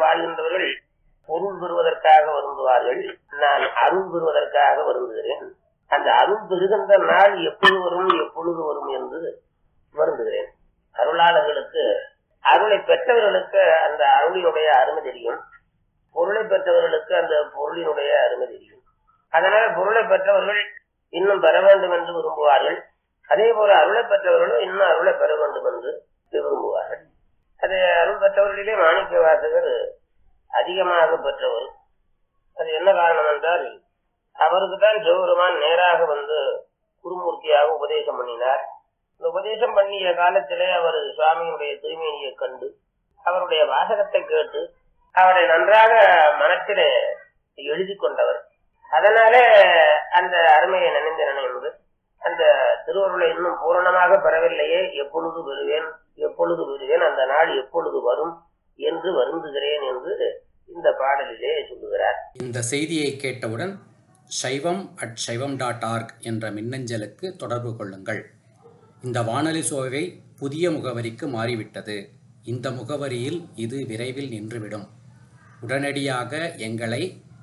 வாழ்கின்றவர்கள் பொருள் பெறுவதற்காக வருந்துவார்கள். நான் அருள் பெறுவதற்காக வருந்துகிறேன். அந்த அருள் பெறுகின்ற நாள் எப்பொழுது வரும் எப்பொழுது வரும் என்று வருந்துகிறேன். அருளாளர்களுக்கு, அருளை பெற்றவர்களுக்கு அந்த அருளினுடைய அருமை தெரியும். பொருளை பெற்றவர்களுக்கு அந்த பொருளினுடைய அருமை தெரியும். அதனால பொருளை பெற்றவர்கள் இன்னும் பெற வேண்டும் என்று விரும்புவார்கள். அதே போல அருளை பெற்றவர்களும் இன்னும் அருளை பெற வேண்டும் என்று விரும்புவார்கள். அது அருள் பெற்றவர்களிலே மாணிக்க வாசகர் அதிகமாக பெற்றவர். அது என்ன காரணம் என்றால், அவருக்கு தான் சிவபெருமான் நேராக வந்து குருமூர்த்தியாக உபதேசம் பண்ணினார். இந்த உபதேசம் பண்ணிய காலத்திலே அவர் சுவாமியினுடைய தூய்மையை கண்டு அவருடைய வாசகத்தை கேட்டு அவரை நன்றாக மனத்திலே எழுதி கொண்டவர். அதனாலே அந்த அருமையை நினைந்து அந்த திருவருளை இன்னும் பூரணமாக பெறவில்லையே, எப்பொழுது பெறுவேன் எப்பொழுது பெறுவேன், அந்த நாள் எப்பொழுது வரும் என்று வருந்துகிறேன் என்று இந்த பாடலிலே சொல்லுகிறார். இந்த செய்தியை கேட்டவுடன் shaivam@shaivam.org என்ற மின்னஞ்சலுக்கு தொடர்பு கொள்ளுங்கள். இந்த வானொலி சோவை புதிய முகவரிக்கு மாறிவிட்டது. இந்த முகவரியில் இது விரைவில் நின்றுவிடும். உடனடியாக எங்களை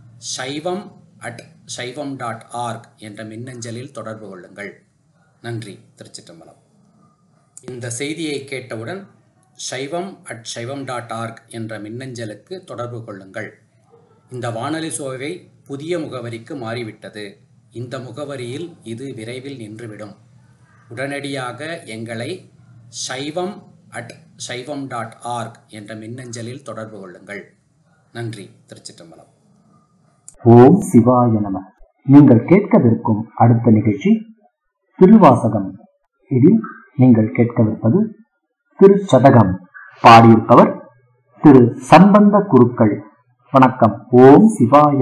shaivam@shaivam.org என்ற மின்னஞ்சலில் தொடர்பு கொள்ளுங்கள். நன்றி. திருச்சிற்றம்பலம். இந்த செய்தியை கேட்டவுடன் shaivam@shaivam.org என்ற மின்னஞ்சலுக்கு தொடர்பு கொள்ளுங்கள். இந்த வானொலி சோவை புதிய முகவரிக்கு மாறிவிட்டது. இந்த முகவரியில் இது விரைவில் நின்றுவிடும். உடனடியாக எங்களை shaivam@shaivam.org என்ற மின்னஞ்சலில் தொடர்பு கொள்ளுங்கள். நன்றி. திருச்சிற்றம்பலம். ஓம் சிவாய நம. நீங்கள் கேட்கவிருக்கும் அடுத்த நிகழ்ச்சி திருவாசகம். இதில் நீங்கள் கேட்கவிருப்பது திருச்சதகம். பாடியிருப்பவர் திரு சம்பந்த குருக்கள். வணக்கம். ஓம் சிவாய